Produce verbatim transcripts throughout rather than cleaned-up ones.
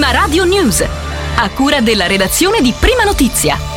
La Radio News, a cura della redazione di Prima Notizia.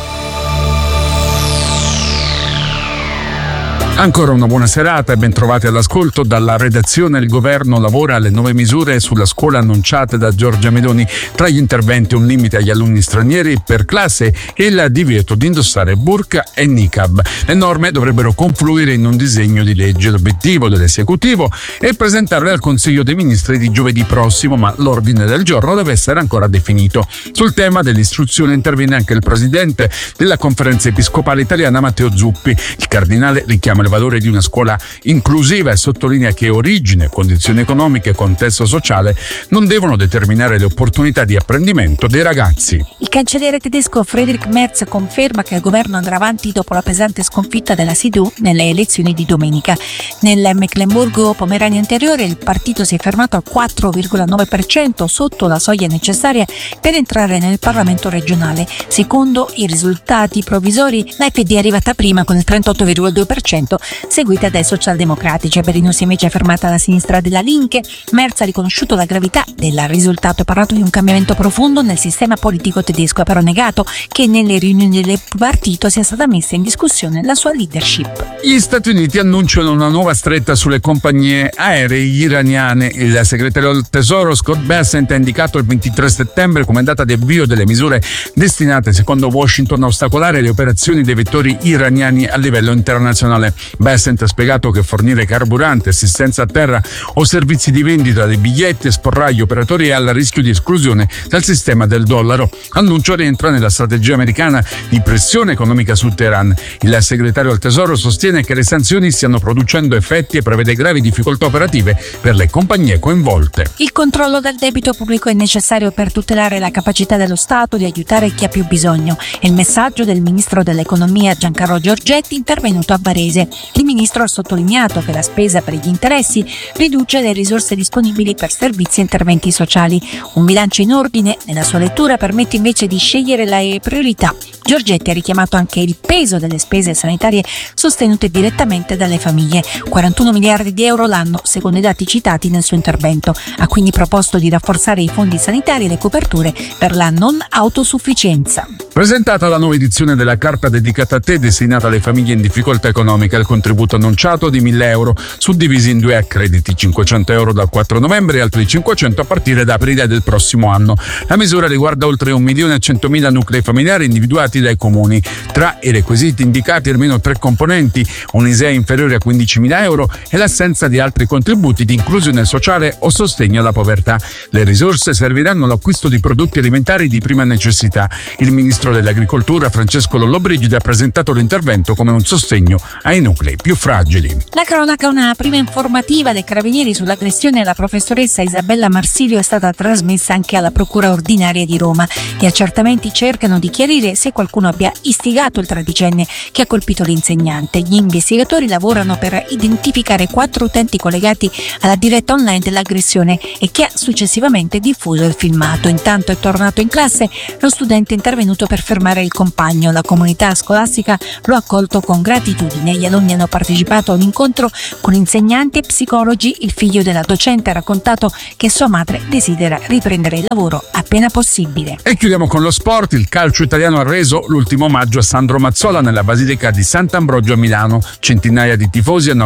Ancora una buona serata e ben trovati all'ascolto. Dalla redazione il governo lavora alle nuove misure sulla scuola annunciate da Giorgia Meloni. Tra gli interventi un limite agli alunni stranieri per classe e il divieto di indossare burqa e niqab. Le norme dovrebbero confluire in un disegno di legge. L'obiettivo dell'esecutivo è presentarle al Consiglio dei Ministri di giovedì prossimo, ma l'ordine del giorno deve essere ancora definito. Sul tema dell'istruzione interviene anche il presidente della Conferenza Episcopale Italiana Matteo Zuppi. Il cardinale richiama il valore di una scuola inclusiva e sottolinea che origine, condizioni economiche e contesto sociale non devono determinare le opportunità di apprendimento dei ragazzi. Il cancelliere tedesco Friedrich Merz conferma che il governo andrà avanti dopo la pesante sconfitta della C D U nelle elezioni di domenica. Nel Mecklenburgo-Pomerania Interiore il partito si è fermato al quattro virgola nove per cento, sotto la soglia necessaria per entrare nel Parlamento regionale. Secondo i risultati provvisori, la F D è arrivata prima con il trentotto virgola due per cento, seguita dai socialdemocratici. Per Berlino si è invece fermata la sinistra della Linke. Merz ha riconosciuto la gravità del risultato e parlato di un cambiamento profondo nel sistema politico tedesco, ha però negato che nelle riunioni del partito sia stata messa in discussione la sua leadership. Gli Stati Uniti annunciano una nuova stretta sulle compagnie aeree iraniane. Il segretario del Tesoro Scott Bessent ha indicato il ventitré settembre come data di avvio delle misure destinate, secondo Washington, a ostacolare le operazioni dei vettori iraniani a livello internazionale. Bessent ha spiegato che fornire carburante, assistenza a terra o servizi di vendita dei biglietti esporrà gli operatori al rischio di esclusione dal sistema del dollaro. L'annuncio rientra nella strategia americana di pressione economica su Teheran. Il segretario del Tesoro sostiene che le sanzioni stiano producendo effetti e prevede gravi difficoltà operative per le compagnie coinvolte. Il controllo del debito pubblico è necessario per tutelare la capacità dello Stato di aiutare chi ha più bisogno. È il messaggio del ministro dell'economia Giancarlo Giorgetti, intervenuto a Varese. Il ministro ha sottolineato che la spesa per gli interessi riduce le risorse disponibili per servizi e interventi sociali. Un bilancio in ordine, nella sua lettura, permette invece di scegliere le priorità. Giorgetti ha richiamato anche il peso delle spese sanitarie sostenute direttamente dalle famiglie, quarantuno miliardi di euro l'anno, secondo i dati citati nel suo intervento. Ha quindi proposto di rafforzare i fondi sanitari e le coperture per la non autosufficienza. Presentata la nuova edizione della carta dedicata a te, destinata alle famiglie in difficoltà economica. Il contributo annunciato di mille euro, suddivisi in due accrediti, cinquecento euro dal quattro novembre e altri cinquecento a partire da aprile del prossimo anno. La misura riguarda oltre un milione e centomila nuclei familiari individuati dai comuni. Tra i requisiti indicati almeno tre componenti: un I S E E inferiore a quindicimila euro e l'assenza di altri contributi di inclusione sociale o sostegno alla povertà. Le risorse serviranno all'acquisto di prodotti alimentari di prima necessità. Il ministro dell'Agricoltura Francesco Lollobrigida ha presentato l'intervento come un sostegno ai nuclei più fragili. La cronaca, una prima informativa dei carabinieri sull'aggressione alla professoressa Isabella Marsilio è stata trasmessa anche alla Procura ordinaria di Roma. Gli accertamenti cercano di chiarire se qualcuno abbia istigato il tredicenne che ha colpito l'insegnante. Gli investigatori lavorano per identificare quattro utenti collegati alla diretta online dell'aggressione e che ha successivamente diffuso il filmato. Intanto è tornato in classe lo studente intervenuto per fermare il compagno. La comunità scolastica lo ha accolto con gratitudine. Gli alunni hanno partecipato a un incontro con insegnanti e psicologi. Il figlio della docente ha raccontato che sua madre desidera riprendere il lavoro appena possibile. E chiudiamo con lo sport. Il calcio italiano ha reso l'ultimo omaggio a Sandro Mazzola nella Basilica di Sant'Ambrogio a Milano. Centinaia di tifosi hanno